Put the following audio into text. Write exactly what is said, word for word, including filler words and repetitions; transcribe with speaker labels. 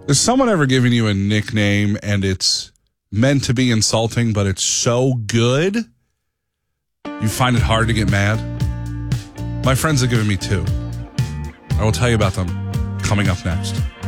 Speaker 1: Has someone ever given you a nickname and it's meant to be insulting, but it's so good you find it hard to get mad? My friends have given me two. I will tell you about them coming up next.